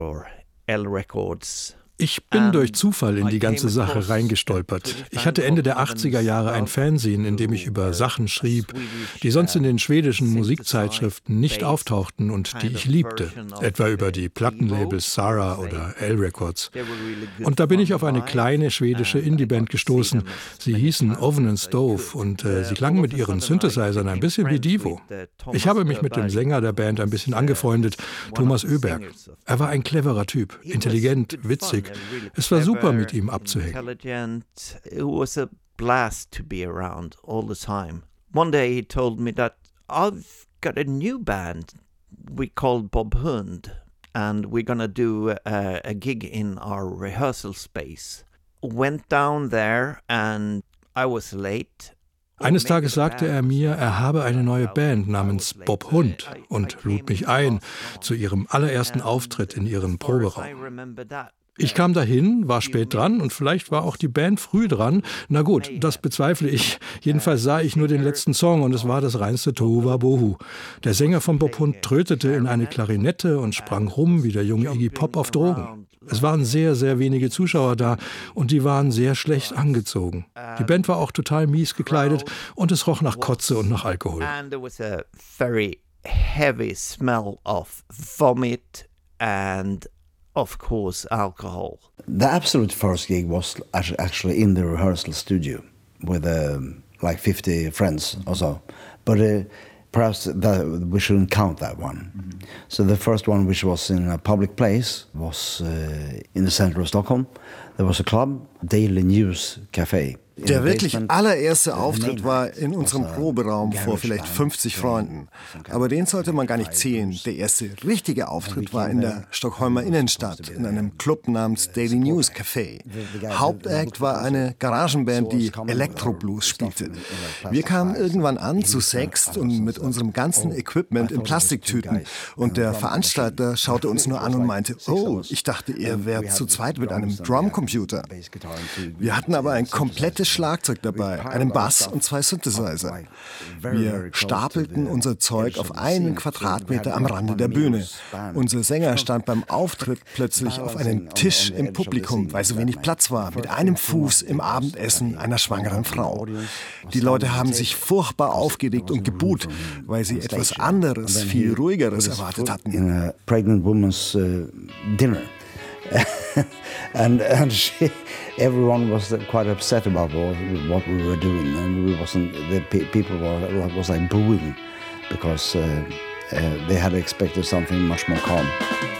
or L Records. Ich bin durch Zufall in die ganze Sache reingestolpert. Ich hatte Ende der 80er Jahre ein Fanzine, in dem ich über Sachen schrieb, die sonst in den schwedischen Musikzeitschriften nicht auftauchten und die ich liebte, etwa über die Plattenlabels Sarah oder L Records. Und da bin ich auf eine kleine schwedische Indie-Band gestoßen. Sie hießen Oven and Stove und sie klangen mit ihren Synthesizern ein bisschen wie Divo. Ich habe mich mit dem Sänger der Band ein bisschen angefreundet, Thomas Öberg. Er war ein cleverer Typ, intelligent, witzig. Es war super, mit ihm abzuhängen. It was a blast to be around all the time. One day he told me that I've got a new band we called Bob Hund and we're gonna do a gig in our rehearsal space. Went down there and I was late. Eines Tages sagte er mir, er habe eine neue Band namens Bob Hund und lud mich ein zu ihrem allerersten Auftritt in ihrem Proberaum. Ich kam dahin, war spät dran und vielleicht war auch die Band früh dran. Na gut, das bezweifle ich. Jedenfalls sah ich nur den letzten Song und es war das reinste Tohuwabohu. Der Sänger von Bob Hund trötete in eine Klarinette und sprang rum wie der junge Iggy Pop auf Drogen. Es waren sehr, sehr wenige Zuschauer da und die waren sehr schlecht angezogen. Die Band war auch total mies gekleidet und es roch nach Kotze und nach Alkohol. And there was a very heavy smell of vomit and of course, alcohol. The absolute first gig was actually in the rehearsal studio with like 50 friends or so. But perhaps we shouldn't count that one. Mm-hmm. So the first one, which was in a public place, was in the center of Stockholm. There was a club, Daily News Cafe. Der wirklich allererste Auftritt war in unserem Proberaum vor vielleicht 50 Freunden. Aber den sollte man gar nicht zählen. Der erste richtige Auftritt war in der Stockholmer Innenstadt, in einem Club namens Daily News Café. Hauptact war eine Garagenband, die Elektroblues spielte. Wir kamen irgendwann an, zu sechst und mit unserem ganzen Equipment in Plastiktüten. Und der Veranstalter schaute uns nur an und meinte, oh, ich dachte, ihr wärt zu zweit mit einem Drumcomputer. Wir hatten aber ein komplettes Schlagzeug dabei, einen Bass und 2 Synthesizer. Wir stapelten unser Zeug auf 1 Quadratmeter am Rande der Bühne. Unser Sänger stand beim Auftritt plötzlich auf einem Tisch im Publikum, weil so wenig Platz war, mit einem Fuß im Abendessen einer schwangeren Frau. Die Leute haben sich furchtbar aufgeregt und gebuht, weil sie etwas anderes, viel ruhigeres erwartet hatten. In a pregnant woman's dinner. and everyone was quite upset about what we were doing, and the people was like booing because they had expected something much more calm.